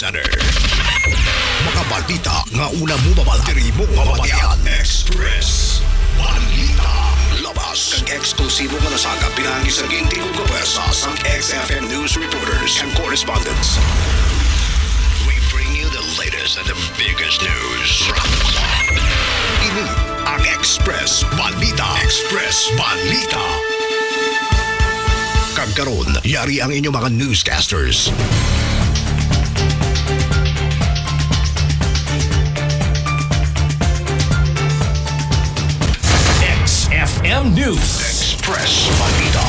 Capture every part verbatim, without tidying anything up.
Center. Mga balita nga una mo mabaltiri mo mabatian. Express Balita. Labas kang eksklusibo nga nasagap pinangi sa ginti kong kawersa sa X F M News reporters and correspondents. We bring you the latest and the biggest news. Ini ang Express Balita. Express Balita. Kagkaroon, yari ang inyong mga newscasters. X F M News. Express Balita.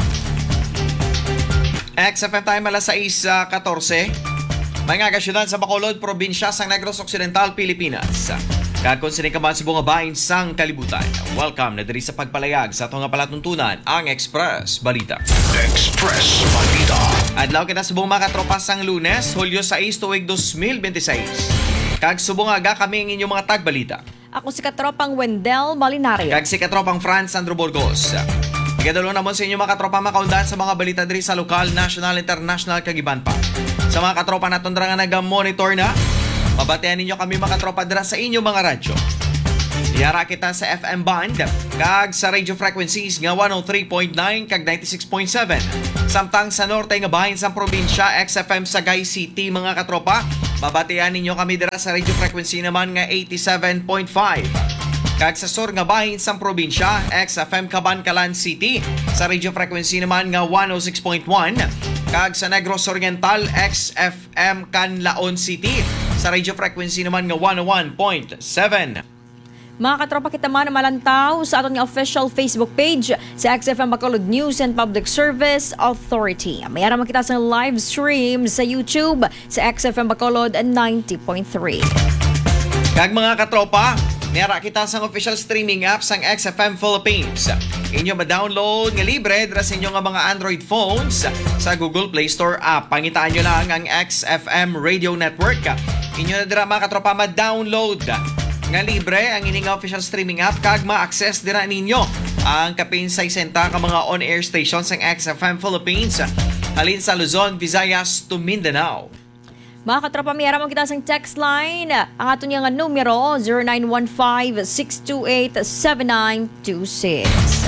X F M time alas sais fourteen. May nga kasyudan sa Bacolod, probinsya sang Negros Occidental, Pilipinas. Kagkon sinikaman sa bunga bahin sang kalibutan. Welcome na diri sa pagpalayag sa itong palatuntunan ang Express Balita. Express Balita. Adlaw kita sa buong mga katropa sang Lunes, Hulyo sais tuig twenty twenty-six. Kag subong aga kami ang inyong mga tagbalita. Ako si katropang Wendell Malinario. Kag si katropang Franz Sandro Burgos. Igadalo naman sa inyong mga katropa makaundan sa mga balita diri sa lokal, national, international kag iban pa. Sa mga katropa naton dra nga naga-monitor na, mabatean ninyo kami mga katropa dira sa inyong mga radyo. Iyara kita sa F M band kag sa radio frequencies nga one oh three point nine kag ninety-six point seven. Samtang sa norte nga bahin sa probinsya X F M Sagay City mga katropa, mabatean ninyo kami dira sa radio frequency naman nga eighty-seven point five. Kag sa sur nga bahin sa probinsya X F M Cabancalan City sa radio frequency naman nga one oh six point one. Kag sa Negros Oriental X F M Canlaon City sa radio frequency naman nga one oh one point seven. Mga katropa kita man na malantaw sa aton nga official Facebook page sa X F M Bacolod News and Public Service Authority. Mayroon man kita sa live stream sa YouTube sa X F M Bacolod ninety point three. Kag mga katropa, mayroon kita sa official streaming app sang X F M Philippines. Inyo ma-download nga libre dira sa inyo nga mga Android phones sa Google Play Store app. Pangitaan nyo lang ang X F M Radio Network. Inyo na dira mga katropa ma-download nga libre ang ining official streaming app kag ma-access dira ninyo ang kapin sesenta ka mga on-air stations ng X F M Philippines halin sa Luzon, Visayas to Mindanao. Mga katropa, mayroon mo kita sa text line. Ang ato niya nga numero zero nine one five, six two eight, seven nine two six.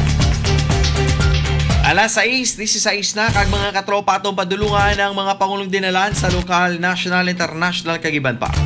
Alas sais, sixteen na kag mga katropa atong padulungan ang mga pangulong dinalan sa lokal, national, international kag iban pa.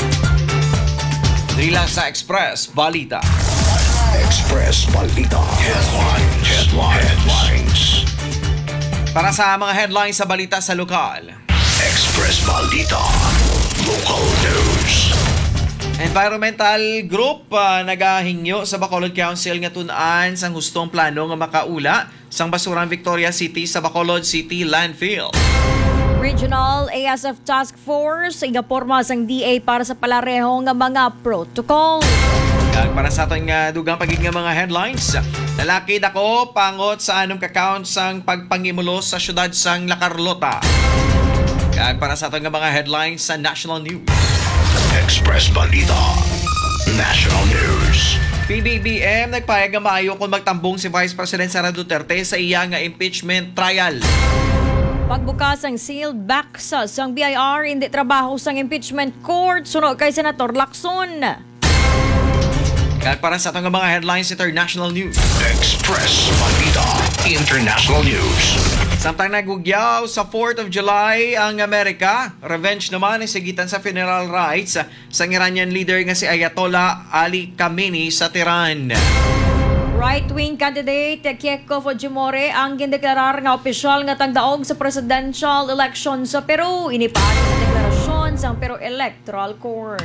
Dili lang sa Express Balita. Express Balita. Headlines. Headlines. Headlines. Para sa mga headlines sa balita sa lokal. Express Balita. Local news. Environmental group uh, nagahingyo sa Bacolod Council nga tun-an sang hustong plano nga makaula sang basurang Victoria City sa Bacolod City Landfill. Regional A S F Task Force igaporma sang D A para sa palareho nga mga protocol. Kag para sa aton nga dugang pagig nga mga headlines, lalaki dako pangot sa anong ka-count sang pagpangimulos sa syudad sang La Carlota. Kag para sa aton nga mga headlines sa National News. Express Balita. National News. P B B M nagpayag nga maayo kung magtambong si Vice President Sara Duterte sa iya nga impeachment trial. Pagbukas ang sealed box sang B I R hindi trabaho sang impeachment court sunod kay Senator Lacson. Kag para sa atong mga headlines international news. Express Balita. International News. Samtang nagugyaw sa fourth of July ang Amerika, revenge naman ay sigitan sa funeral rites sa Iranian leader nga si Ayatollah Ali Khamenei sa Tehran. Right-wing candidate Keiko Fujimori ang gindeklarar nga opisyal nga tagdaog sa presidential election sa Peru. Inipaano sa deklarasyon sa Peru Electoral Court.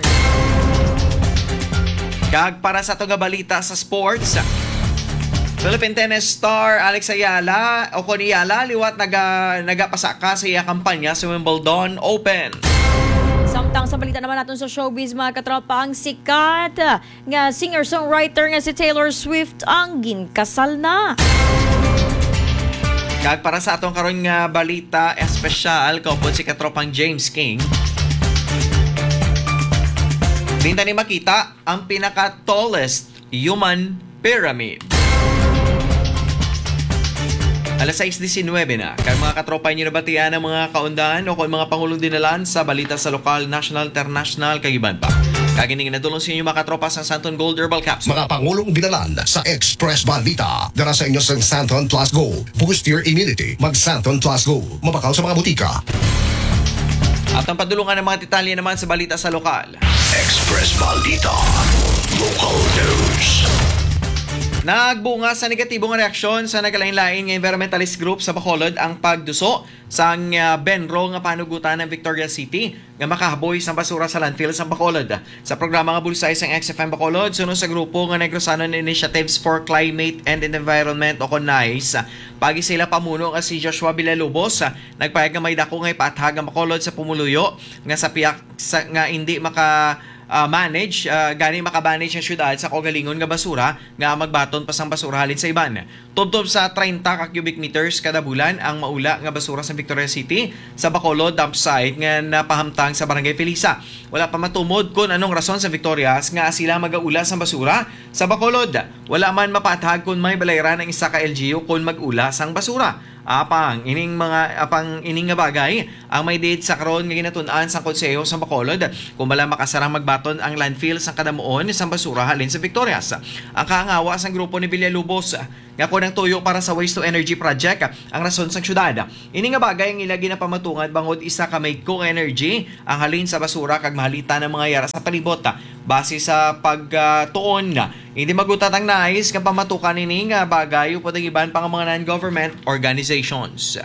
Kag para sa itong balita sa sports, Philippine tennis star Alex Ayala o Ayala liwat naga, nagapasaka sa iya kampanya sa Wimbledon Open. Samtang sa balita naman natin sa showbiz mga katropa, ang sikat nga singer-songwriter nga si Taylor Swift ang ginkasal na. Kag para sa atong karon nga balita espesyal kaupod si katropang James King. Dinta ni makita ang pinaka-tallest human pyramid. Alas sais disenwebe na. Kaya mga katropa nyo nabatian ng mga kaundahan o kung mga pangulong dinalan sa balita sa lokal, national, international, kagiban pa. Kagining natulong sa inyo mga katropa sa Santon Gold Herbal Capsule. Mga pangulong dinalan sa Express Balita. Dara sa inyo sa Santon Plus Go. Boost your immunity. Mag Santon Plus Go. Mabakaw sa mga butika. At ang padulungan ng mga detalye naman sa balita sa lokal. Express Balita. Local News. Nagbunga sa negatibong reaksyon sa nagalain-lain nga environmentalist group sa Bacolod ang pagduso sa uh, Benro nga panugutan ng Victoria City nga makahaboy sa basura sa landfill sa Bacolod. Sa programa nga bulusay sa X F M Bacolod, sunod sa grupo nga Negrosanon Initiatives for Climate and Environment o NICE, pagi sila pamuno nga si Joshua Villalobos, nagpayag nga may dako nga ipaathag ang Bacolod sa pumuluyo nga sa piyak sa, nga hindi maka Uh, manage, uh, gani makamanage ang syudad sa kogalingon nga basura nga magbaton pa sang basura halin sa iban. Tubtob sa thirty ka cubic meters kada bulan ang maula nga basura sa Victoria City sa Bacolod dump site nga napahamtang sa Barangay Felisa. Wala pa matumod kung anong rason sa Victorias nga sila magaula sa basura sa Bacolod. Wala man mapaathag kung may balayran ang isa ka L G U kung magula sang basura. Apang ining mga apang ining nga bagay ang may date sa karon nga ginatun-an sa konseho sa Bacolod kung bala makasarang magbaton ang landfill sa kadamuon sa basura halin sa Victorias. Ang kaangawa sa grupo ni Villalobos nga ko ng tuyo para sa waste to energy project ang rason sa syudad. Ini nga bagay ang ilagi na pamatungan bangod isa ka may kung energy ang halin sa basura kag mahalita ng mga yara sa palibot base sa pagtuon uh, hindi magutat ang nais nga pamatukan ini nga bagay upod ang iban pang mga non-government organizations.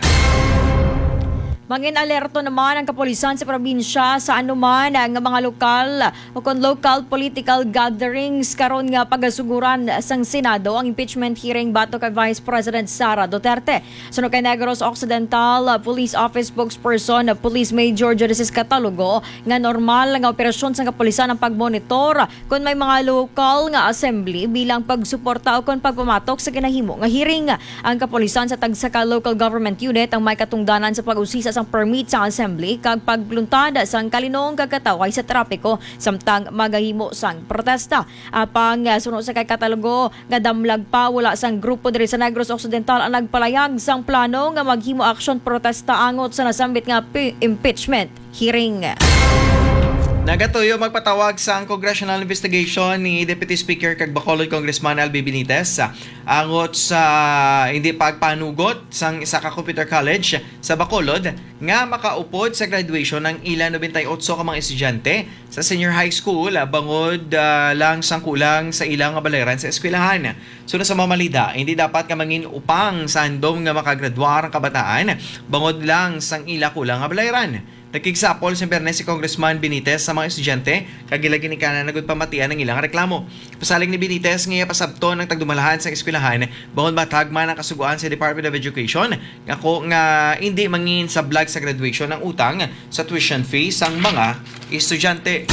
Mangin alerto naman ang kapulisan sa probinsya sa anuman nga mga lokal o kon local political gatherings karon nga pagasuguran sang Senado ang impeachment hearing bato kay Vice President Sara Duterte. Suno kay Negros Occidental Police Office spokesperson Police Major Jurisis Catalogo nga normal nga operasyon sang kapulisan ang pagmonitor kung may mga lokal nga assembly bilang pagsuporta o kon pagpamatok sa ginahimo nga hearing. Ang kapulisan sa tagsaka local government unit ang may katungdanan sa pag-usisa sa permit sa assembly kag pagluntad sang kalinong kagkataway sa trapiko samtang magahimo sang protesta. Apang uh, suno sa kay Catalogo nga damlag pa wala sang grupo diri sa Negros Occidental ang nagpalayag sang plano nga maghimo action protesta angot sa nasambit nga p- impeachment hearing. Nagatuyo magpatawag sa congressional investigation ni Deputy Speaker kag Bacolod Congressman Albi Benitez angot sa hindi pagpanugot sang isa ka computer college sa Bacolod nga makaupod sa graduation ng ilan ninety-eight ka mga estudyante sa senior high school bangod uh, lang sang kulang sa ilang balayran sa eskwelahan. Sunod sa mamalida, hindi dapat ka mangin upang sa handom nga makagraduar ang kabataan bangod lang sang ila kulang nga balayran. Nagkigsapol sa Bernes si Congressman Benitez sa mga estudyante kagilagi ni kana nagud pamatian ng ilang reklamo. Pasalig ni Benitez nga pasabton ng tagdumalahan sa eskwelahan bangod matag man ang kasuguan sa Department of Education nga ko nga hindi mangin sa blag sa graduation ng utang sa tuition fee sang mga estudyante.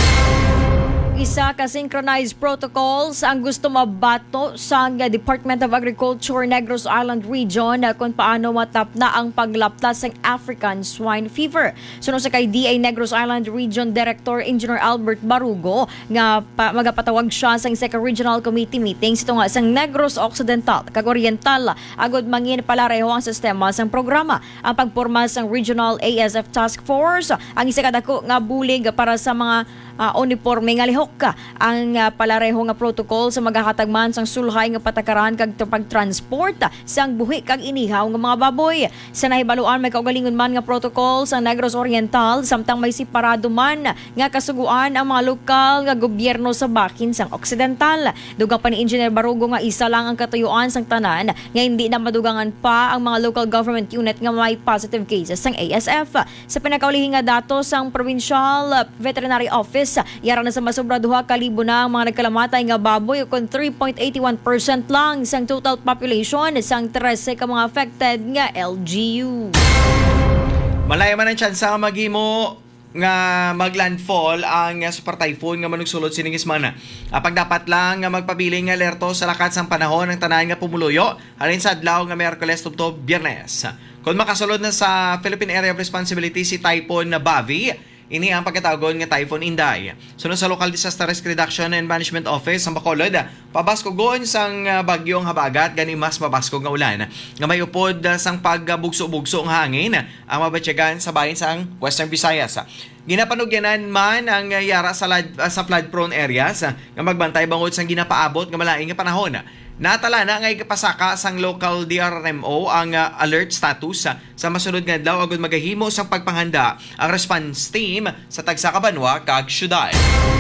Isa ka synchronized protocols ang gusto mabato sa Department of Agriculture Negros Island Region kung paano matap na ang paglaptas ng African Swine Fever. Sunod sa kay D A Negros Island Region Director Engineer Albert Barugo nga pa, magapatawag siya sa Second Regional Committee meeting ito nga sa Negros Occidental kag Oriental agod mangin palareho ang sistema sang programa. Ang pagporma sang Regional A S F Task Force ang isa kadako nga bulig para sa mga uh, uniforme nga lihok ka ang uh, palareho nga protocol sa magkakatagman sang sulhay nga patakaran kag pagtransport sang buhi kag inihaw nga mga baboy. Sa nahibaluan may kaugalingon man nga protocol sa Negros Oriental samtang may separado man nga kasuguan ang mga lokal nga gobyerno sa bakin sang Occidental. Dugang pa ni Engineer Barugo nga isa lang ang katuyuan sang tanan nga hindi na madugangan pa ang mga local government unit nga may positive cases sang A S F. Sa pinakaulihing nga datos sang Provincial Veterinary Office, yara na sa masobra duha ka libo na ang mga nagkalamatay nga baboy kung three point eight one percent lang sang total population sang thirteen ka mga affected nga L G U. Malaya man ang tsansa nga maghimo nga maglandfall ang uh, super typhoon nga manugsulod siningis man. Apag dapat lang nga magpabiling nga alerto sa lakat sang panahon ng tanan nga pumuluyo halin sa adlaw nga Miyerkules tubtob Biyernes. Kung makasulod na sa Philippine Area of Responsibility si Typhoon na Bavi, ini ang pagkatawgon nga Typhoon Inday. Sunod sa Local Disaster Risk Reduction and Management Office sa Bacolod, pabaskogon sang uh, bagyong habagat gani mas mabaskog nga ulan nga may upod uh, sang pagbugso-bugso nga hangin ang mabatyagan sa bahin sang Western Visayas. Ginapanugyanan man ang uh, yara sa, lad, uh, sa flood-prone areas uh, nga magbantay bangod sang ginapaabot nga malaing nga panahon. Natala na ngay pasaka sang local D R M O ang uh, alert status uh, sa masunod nga adlaw agud magahimo sang pagpanghanda ang response team sa tagsa ka banwa kag syudad.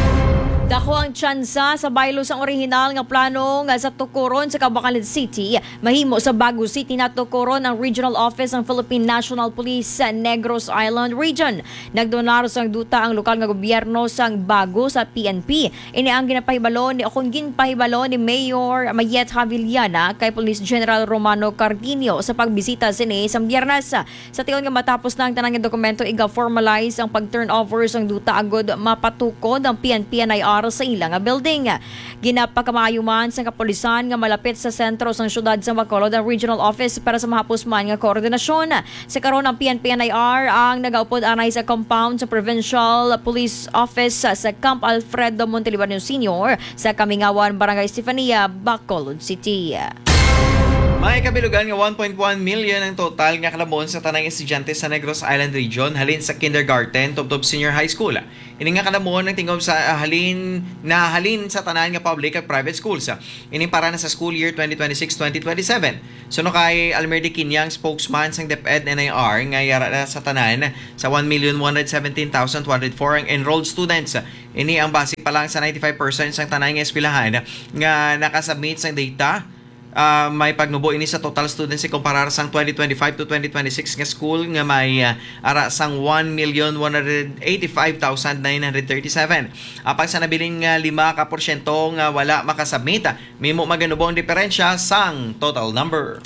Dako ang tsansa sa baylo sang orihinal nga plano nga sa tukuron sa Bacolod City. Mahimo sa Bago City na tukuron ang Regional Office ng Philippine National Police sa Negros Island Region. Nagdonar sang duta ang lokal nga gobyerno sang Bago sa P N P. Ini ang ginapahibalo ni o kung ginpahibalo ni Mayor Mayet Javillana kay Police General Romano Cardinio sa pagbisita sini sa Biyernes. Sa tion nga matapos na ang tanang nga dokumento iga-formalize ang pag-turnover sang duta agud mapatukod ang P N P N I R sa ilang building. Ginapakamayuman sa kapulisan nga malapit sa sentro sang syudad sa Bacolod ang regional office para sa mahapos man nga koordinasyon. Sa karon ang P N P N I R ang nagaupod anay sa compound sa Provincial Police Office sa Camp Alfredo Montelibanio Senior sa Kamingawan, Barangay Estefania, Bacolod City. May kabilugan nga one point one million ang total nga kalabon sa tanang estudyante sa Negros Island Region halin sa kindergarten tubtob senior high school. Ini nga kalabon ang tingog sa uh, halin na halin sa tanan nga public at private schools. Ini para na sa school year twenty twenty-six twenty twenty-seven. Suno kay Almerdi Kinyang, spokesman sang DepEd N I R nga yara na sa tanan sa one million one hundred seventeen thousand two hundred four ang enrolled students. Ini ang base pa lang sa ninety-five percent sang tanan nga eskwelahan nga nakasubmit sang data. Uh, may pagnubo ini sa total students ikumparar sang twenty twenty-five to twenty twenty-six nga school nga may uh, ara sang one million one hundred eighty-five thousand nine hundred thirty-seven. Apang sa nabiling uh, lima ka porsyento nga wala makasubmit, mimo maganubo ang diferensya sang total number.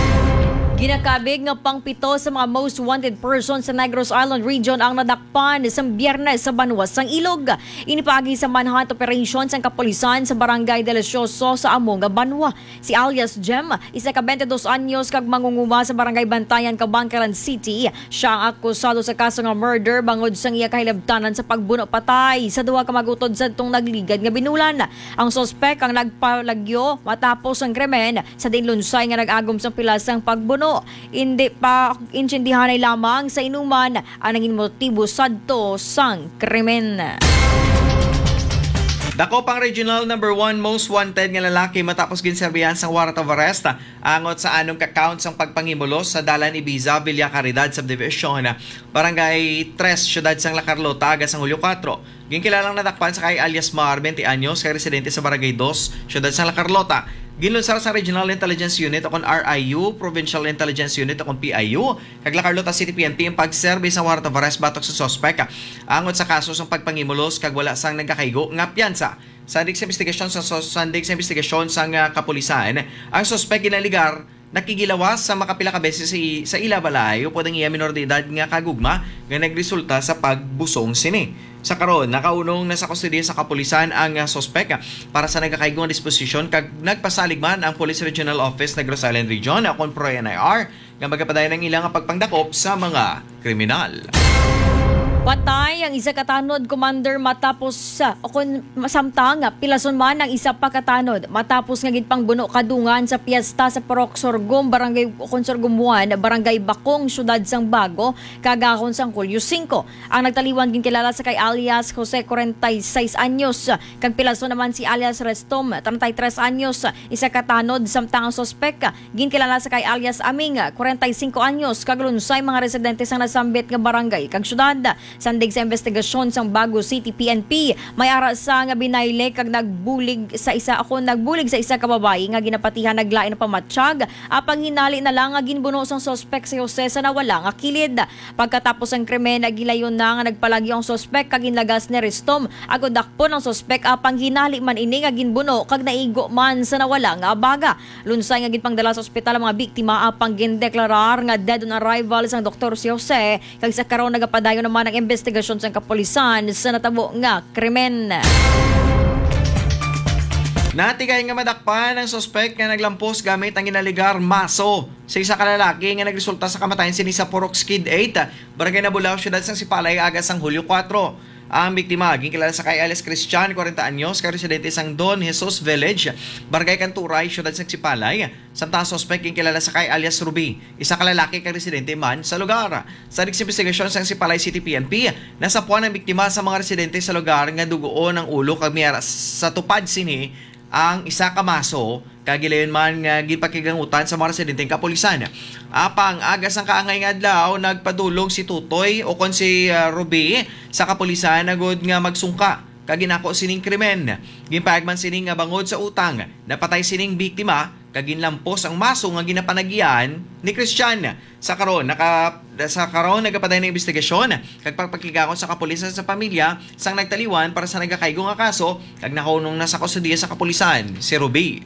Ginakabig nga pangpito sa mga most wanted person sa Negros Island Region ang nadakpan sa Biyernes sa Banwas sang Ilog. Inipagi sa manhunt operations ang kapulisan sa Barangay Delicioso sa Among Banwa. Si alias Jem, isa ka twenty-dos anyos kag mangunguma sa Barangay Bantayan, Kabangkalan City. Siya ang akusado sa kaso nga murder bangod sang iya kahilabtanan sa pagbuno patay sa duha ka magutod sa tong nagligad nga binulan. Ang sospek ang nagpalagyo matapos ang krimen sa dinlunsay nga nag-agom sa pilasang pagbuno. Hindi pa intindihan ay lamang sa inuman ang naging motibo sadto sang krimen. Dako pang regional number one most wanted nga lalaki matapos ginserbihan sang warrant of arrest angot sa anong ka-count sang pagpangimulos sa Dalan Ibiza, Villa Caridad Subdivision, Barangay tres, Syudad sang La Carlota, agas sang Hulyo four. Ginkilalang nadakpan sa kay alias Mar, twenty anyos, kay residente sa Barangay two, Syudad sang La Carlota. Ginlunsar sa Regional Intelligence Unit akon R I U, Provincial Intelligence Unit akon P I U, kag La Carlota City P N P ang pagserbe sa warrant of arrest batok sa suspect angot sa kaso sang pagpangimulos kag wala sang nagkakaigo nga piyansa. Sa sandig sa investigasyon sa sandig sa investigasyon sang uh, kapulisan, ang suspect ginaligar nakigilawas sa makapila ka beses sa, sa ila balay o podang iya minor de edad nga kagugma nga nagresulta sa pagbusong sini. Sa karon, nakaunong nasa kustodiya sa kapulisan ang uh, sospek uh, para sa nagkakaigong disposisyon kag nagpasalig man ang Police Regional Office Negros Island Region akon Pro N I R nga magapadayon ng ilang pagpangdakop sa mga kriminal. Patay ang isa katanod commander matapos sa o kun samtang pilason man ang isa pa katanod matapos nga gitpangbuno kadungan sa piyesta sa Parok Sorghum, Barangay Okon Sorghum one, Barangay Bakong, Syudad sang Bago, kagahon sang Hulyo five. Ang nagtaliwan ginkilala sa kay alias Jose forty-six anyos, kag pilason naman si alias Restom thirty-three anyos, isa katanod samtang ang sospek ginkilala sa kay alias Aming forty-five anyos, kag lunsay mga residente sang nasambit nga barangay kag syudad. Sandig sa investigasyon sang Bago City P N P, may ara sa nga binayle kag nagbulig sa isa ako nagbulig sa isa ka babae nga ginapatihan naglain na pamatsyag. Apang hinali na lang nga ginbuno sang sospek si Jose sa nawala nga kilid. Pagkatapos ang krimen nagilayon na nga nagpalagi ang sospek kag ginlagas ni Restom agod dakpon ang sospek apang hinali man ini nga ginbuno kag naigo man sa nawala nga baga. Lunsay nga ginpangdala sa ospital ang mga biktima apang gindeklarar nga dead on arrival sang doktor si Jose kag sa karon nagapadayon naman ang investigasyon sa kapulisan sa natabo nga krimen. Natigay nga madakpan ng suspect nga naglampos gamit ang ginaligar maso sa isa ka lalaki nga nagresulta sa kamatayan sini sa Purok Skid eight, barangay Nabulaw, siyudad sang Sipalay, agas sang Hulyo four. Ang biktima, ginkilala sa kay Alice Christian, forty anyos, ka residente sang Don Jesus Village, barangay Kanturay, siyudad sang Sipalay. Samtang suspect ginkilala sa kay alias Ruby, isa ka lalaki ka residente man sa lugar. Sa investigasyon sang Sipalay City P N P, nasapuan ang biktima sa mga residente sa lugar nga dugoon ang ulo kag miyara sa tupad sini ang isa ka maso kagilayon man nga gipakigangutan sa mga residenteng kapulisan. Apang agas ang kaangay nga adlaw nagpadulong si Tutoy o kon si uh, Ruby sa kapulisan nagod nga magsungka kaginako sining krimen. Gimpayagman sining nga bangod sa utang napatay sining biktima kaginlampos ang maso nga ginapanagian ni Christian. Sa karon naka sa karon nagapaday ng investigasyon kag pagpakigakon sa kapulisan sa pamilya sang nagtaliwan para sa nagakaygo nga kaso kag nakaunong na sa kustudiya sa kapulisan si Ruby.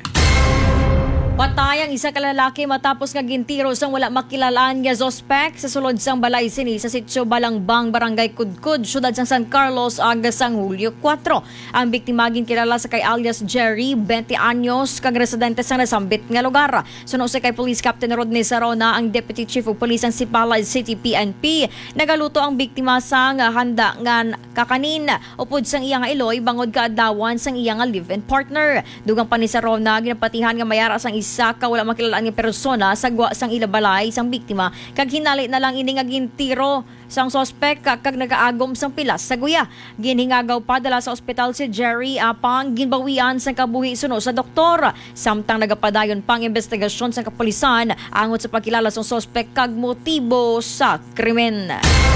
Patay ang isa ka lalaki matapos nga gintiro sang wala makilalaan nga suspect sa sulod sang balay sini sa sitio Balangbang, barangay Kudkud, siyudad sang San Carlos, agas sang Hulyo four. Ang biktima ginkilala sa kay alias Jerry, twenty anyos, kag residente sang nasambit nga lugar. Suno sa kay Police Captain Rodney Sarona, ang Deputy Chief of Police ng Sipalay City P N P. Nagaluto ang biktima sang handa nga kakanin upod sang iya nga iloy bangod kaadlawan sang iya nga live-in partner. Dugang pa ni Sarona, ginapatihan nga mayara sang isa ka wala makilalaan nga persona sa gwa sang ilabalay sang biktima kag hinali na lang ini nga gintiro sang suspect kag nagaagom sang pilas sa guya. Ginhingagaw pa dala sa ospital si Jerry apang ginbawian sang kabuhi suno sa doktor. Samtang nagapadayon pang investigasyon sa kapulisan angot sa pagkilala sang suspect kag motibo sa krimen.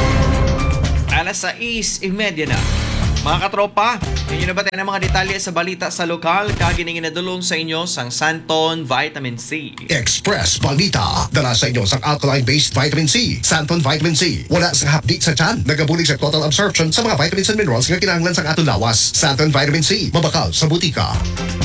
Alas sais imedya na. Mga katropa, inyo na ba tayo ng mga detalye sa balita sa lokal kaginingin na dulong sa inyo sang Santon Vitamin C. Express Balita. Dala sa inyo sang alkaline-based vitamin C. Santon Vitamin C. Wala sa hapdi sa tiyan. Nagabulig sa total absorption sa mga vitamins and minerals nga kinahanglan sang atong lawas. Santon Vitamin C. Mabakal sa butika.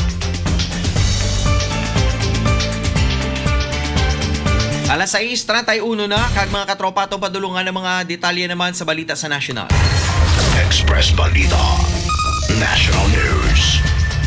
Alas sais thirty-one na, kag mga katropa itong padulungan ng mga detalye naman sa balita sa national. Express Balita. National News.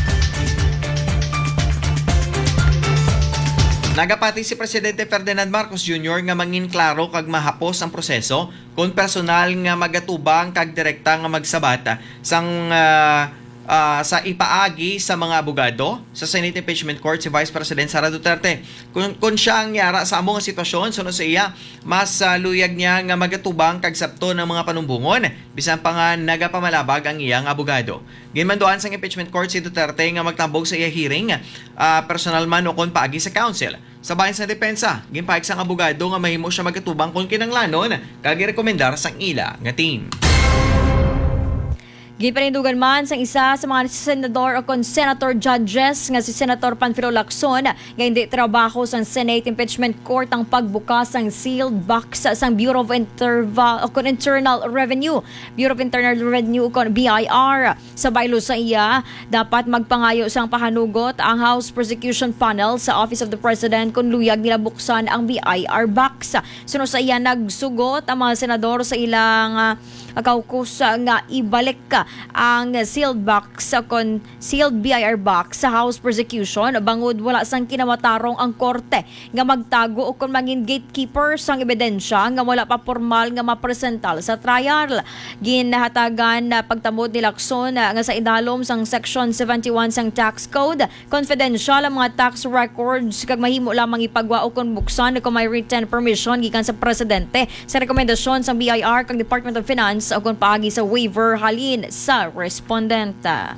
Nagapati si Presidente Ferdinand Marcos Junior nga mangin klaro kag mahapos ang proseso kung personal nga magatubang kag direkta nga magsabata sang uh, Uh, sa ipaagi sa mga abogado sa Senate Impeachment Court si Vice President Sara Duterte. Kung, kung siya ang yara sa among sitwasyon, sunod sa iya, mas uh, luyag niya nga magatubang kag sabto ng mga panumbungon, bisan pa nga nagapamalabag ang iyang abogado. Ginmanduan sa Impeachment Court si Duterte nga magtambog sa iya hearing, uh, personal man o kon paagi sa counsel. Sa bahin sa depensa, ginpahig sang abogado nga mahimo siya magatubang kung kinanglanon kag irekomendar sang ila nga team. Gipanindugan man sang isa sa mga senador o kon senator judges nga si Senator Panfilo Lacson nga hindi trabaho sang Senate Impeachment Court ang pagbukas sang sealed box sang Bureau of Interval o kon Internal Revenue. Bureau of Internal Revenue o kon B I R. Sa baylo sa iya, dapat magpangayo sang pahanugot ang House Prosecution Panel sa Office of the President kung luyag nila buksan ang B I R box. Suno sa iya, nagsugot ang mga senador sa ilang uh, kaukus nga ibalik ka ang sealed box sa kon sealed B I R box sa House Prosecution bangod wala sang kinamatarong ang korte nga magtago o kon mangin gatekeeper sang ebidensya nga wala pa formal nga mapresental sa trial. Ginahatagan na pagtamod ni Lacson nga sa idalom sang Section seventy-one sang Tax Code, confidential ang mga tax records kag mahimo lamang ipagwa o kon buksan kung may written permission gikan sa presidente sa rekomendasyon sang B I R kag Department of Finance o kung paagi sa waiver halin sa respondenta.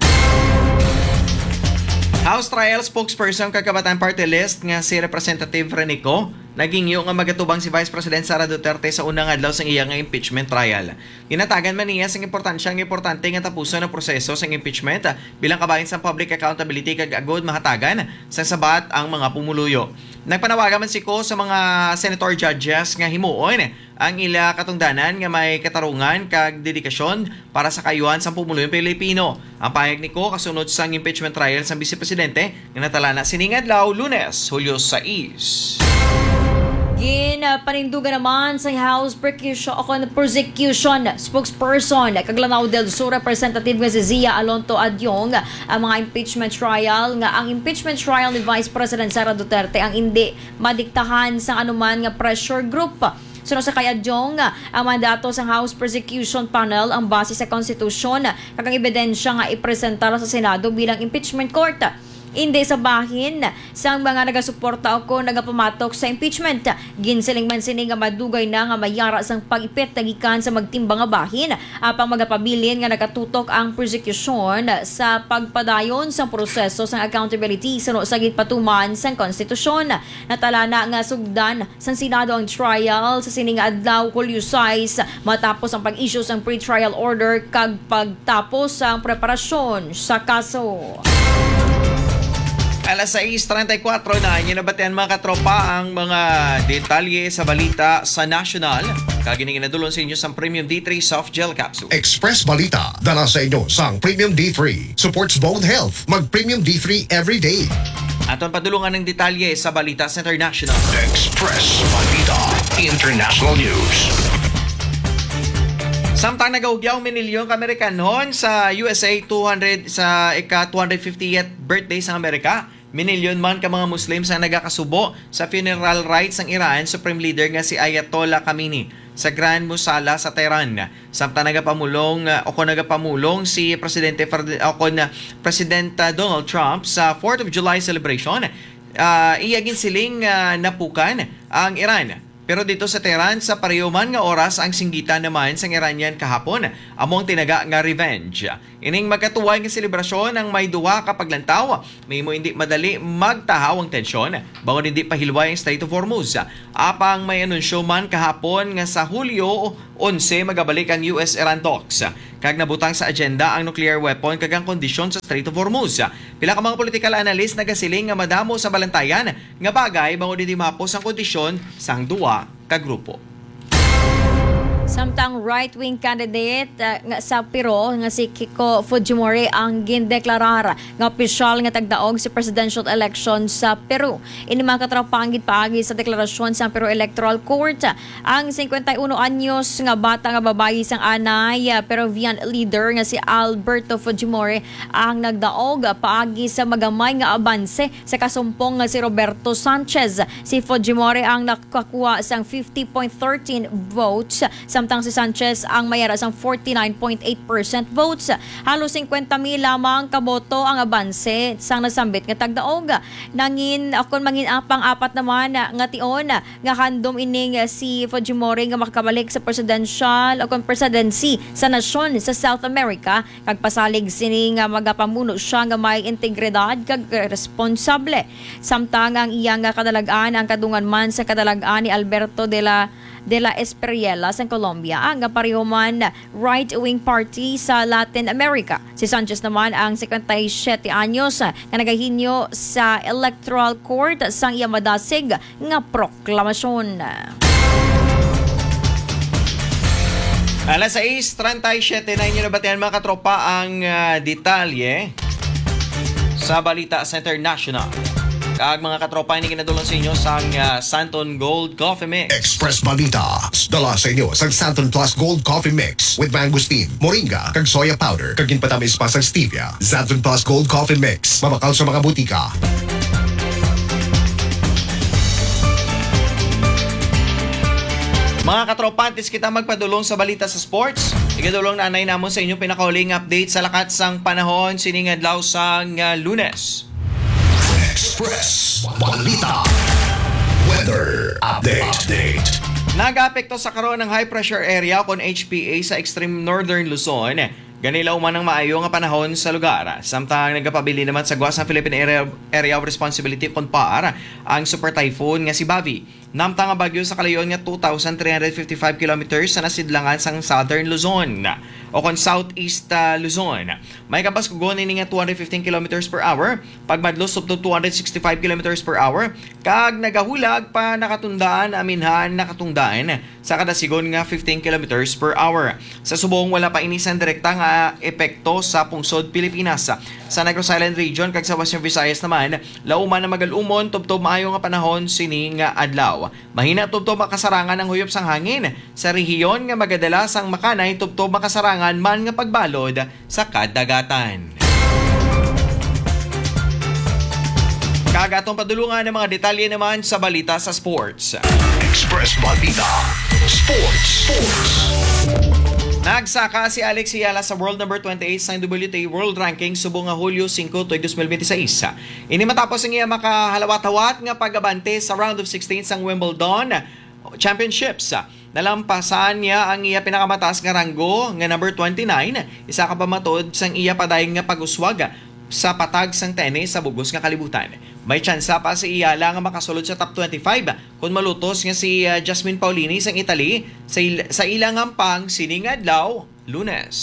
House Trial Spokesperson kag Kabataan Party List nga si Representative Renico naging yung nga magatubang si Vice President Sara Duterte sa unang adlaw sang iya nga impeachment trial. Ginatagan man niya sang importansya nga importante nga tapuson ang proseso sang impeachment bilang kabahin sa public accountability kag agod mahatagan sa sabat ang mga pumuluyo. Nagpanawagan man si Ko sa mga senator judges nga himuon ang ila katungdanan nga may katarungan kag dedikasyon para sa kayuhan sa pumuluyong Pilipino. Ang pahayag ni Ko kasunod sang impeachment trial sa Vice Presidente nga natala na sining adlaw Lunes, Hulyo six. Gin uh, panindugan naman sa House Prosecution, Prosecution spokesperson Kaglanaw del Sur Representative nga si Zia Alonto Adyong ang mga impeachment trial nga ang impeachment trial ni Vice President Sara Duterte ang hindi madiktahan sa anuman nga pressure group. Sunod sa kay Adyong, ang mandato sa House Prosecution Panel ang base sa konstitusyon kag ang ebidensya nga ipresentar sa Senado bilang impeachment court. Hindi sa bahin sa mga nagasuporta o nagapumatok sa impeachment. Ginsiling man sini nga madugay na nga mayara sang pag-ipit tagikan sa magtimbang nga bahin apang magapabilin nga nakatutok ang prosecution sa pagpadayon sa proseso sang accountability sa sa gitpatuman sang konstitusyon. Natalana nga sugdan sang Senado ang trial sa sining adlaw Hulyo sais matapos ang pag-issue sang pre-trial order kag pagtapos ang preparasyon sa kaso. alas sais treinta y cuatro na inyo nabatian mga katropa ang mga detalye sa balita sa National. Kagining inadulon sa inyo sa Premium D three Soft Gel Capsule. Express Balita, dala sa inyo sang Premium D three. Supports bone health. Mag Premium D three every day. Aton padulungan ng detalye sa balita sa International. Express Balita, International News. Samtang nagahugyaw mililyong Amerikanon sa U S A two hundred sa ika two hundred fiftieth birthday sa Amerika. Minilyon man ka mga Muslims ang nagakasubo sa funeral rites ng Iran Supreme Leader nga si Ayatollah Khamenei sa Grand Musalla sa Tehran. Samtang nagapamulong o kung nagapamulong si Presidente o kung President Donald Trump sa fourth of July celebration, uh, iyagin siling uh, napukan ang Iran. Pero dito sa Tehran, sa pareho man nga oras ang singgitan naman sa Iranian kahapon, among tinaga nga revenge. Ining magkatuway nga selebrasyon ang may duwa kapag lantaw, may mo hindi madali magtahaw ang tensyon, bangon hindi pahilway ang Strait of Hormuz. Apang may anunsyo man kahapon nga sa Hulyo eleven magabalik ang U S-Iran talks. Kag nabutang sa agenda ang nuclear weapon kag ang kondisyon sa Strait of Hormuz. Pila ka mga political analyst nagasiling nga madamo sa balantayan nga bagay bangon hindi mapos ang kondisyon sang duwa ka grupo. Samtang right-wing candidate uh, nga sa Peru nga si Kiko Fujimori ang gindeklarar nga opisyal nga tagdaog sa presidential election sa Peru. Ini mga katrapangit paagi sa deklarasyon sa Peru Electoral Court. Ang fifty-one anyos nga bata nga babayi sang anay uh, Peruvian leader nga si Alberto Fujimori ang nagdaog paagi sa magamay nga abanse sa kasumpong nga si Roberto Sanchez. Si Fujimori ang nakakuha sang fifty point one three votes samtang si Sanchez ang mayara sang forty-nine point eight percent votes. Halos fifty mil lamang kaboto ang abanse sang nasambit nga tagdaog. Nangin akon mangin apang apat naman nga tion nga handom ining si Fujimori nga makabalik sa presidential o presidency sa nasyon sa South America kag pasalig sini nga magapamuno siya nga may integridad kag responsable. Samtang ang iyang kadalagan ang kadungan man sa kadalagan ni Alberto de la de la Espriella sa Colombia ang parehuman right-wing party sa Latin America. Si Sanchez naman ang fifty-seven anyos nga nagahinyo sa Electoral Court sang iya madasig nga proklamasyon. alas sais treinta y siete na inyo nabatian mga katropa ang uh, detalye sa balita sa International. Kag mga katropa ini ginadulong sa inyo sang uh, Santon Gold Coffee Mix. Express Balita, dala sa inyo sang Santon Plus Gold Coffee Mix with mangosteen, moringa, kag soya powder, kag ginpatamis pa sang stevia. Santon Plus Gold Coffee Mix, mabakal sa mga butika. Mga katropantes, kita magpadulong sa balita sa sports. Igadulong na anay namon sa inyo pinakahuling update sa lakat sang panahon sining adlaw sang uh, Lunes. Express Balita Weather Update. Update. Nag-apekto sa karon ng high pressure area kon H P A sa extreme northern Luzon. Ganila uman ang maayo nga panahon sa lugar. Samtang nagapabili naman sa Guas ng Philippine Area, Area of Responsibility kon P A R ang super typhoon nga si Bavi. Namtang nga bagyo sa kalayon nga two thousand three hundred fifty-five kilometers sa nasidlangan sang southern Luzon. o kon Southeast uh, Luzon. May kabas kugon ini nga two hundred fifteen kilometers per hour, pagmadlos subto two hundred sixty-five kilometers per hour, kag nagahulag pa nakatundaan aminhan nakatungdaan sa kada sigon nga fifteen kilometers per hour. Sa subong wala pa inisan direkta nga epekto sa pungsod Pilipinas. Sa Negros Island Region kag sa Western Visayas naman, lauman na magalumon tubtob maayo nga panahon sini nga adlaw. Mahina tubtob makasarangan ang huyop sang hangin. Sa rehiyon nga magadala sang makanay tubtob makasarangan man nga pagbalod sa kadagatan. Kagatong padulungan ng mga detalye naman sa balita sa sports. Express Balita Sports. Sports. Nagsaka si Alex Ayala sa world number twenty-eight sa W T A World Ranking subong nga Hulyo five, twenty twenty-six. Ini matapos ang iya makahalawat-hawat nga pagabante sa round of sixteen sang Wimbledon Championships. Nalampasan niya ang iya pinakamataas nga ranggo nga number twenty-nine, isa ka pa matod sang iya padayong nga pag-uswag sa patag sang tenis sa bugos nga kalibutan. May tsansa pa si Ayala nga makasulod sa top twenty-five kung malutos nga si uh, Jasmine Paolini sang Italy sa, il- sa ilang ampang sining adlaw Lunes.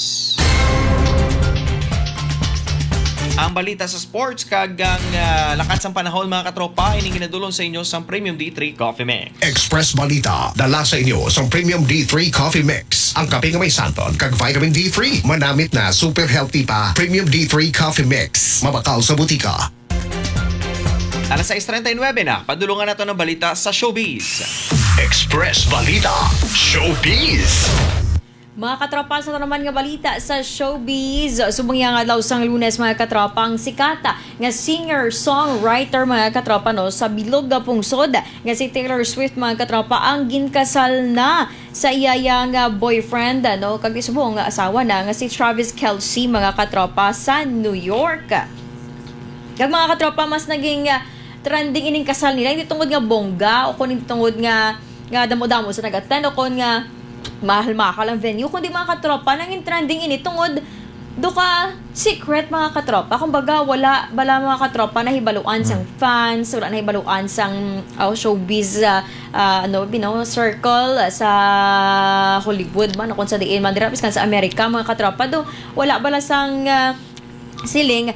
Ang balita sa sports kag ang uh, lakas ng panahon mga katropa ining ginadulon sa inyo sa Premium D three Coffee Mix. Express Balita dala sa inyo sa Premium D three Coffee Mix. Ang kape nga may santon kag vitamin D three. Manamit na super healthy pa. Premium D three Coffee Mix. Mabakal sa butika. Alas six thirty-nine na, padulungan nato ng balita sa showbiz. Express Balita Showbiz. Mga katropa, sa naman nga balita sa showbiz, subangya nga daw sang Lunes mga katropa ang sikata nga singer-songwriter mga katropa no sa bilog nga pungsod nga si Taylor Swift mga katropa ang ginkasal na sa iyaya nga boyfriend no kag subong nga asawa na nga si Travis Kelce mga katropa sa New York. Kag mga katropa mas naging uh, trending ining kasal nila hindi tungod nga bongga o kun hindi tungod nga nga damo-damo sa nag-attend o kun nga mahal-mahal ang venue, kundi mga katropa nanging trending ini tungod do ka secret mga katropa. Kumbaga wala bala mga katropa na hibaluan sang fans, wala na hibaluan sang oh, showbiz uh, uh, ano bino circle uh, sa Hollywood man kung sa diin man dira biskan sa Amerika mga katropa do wala bala sang uh, siling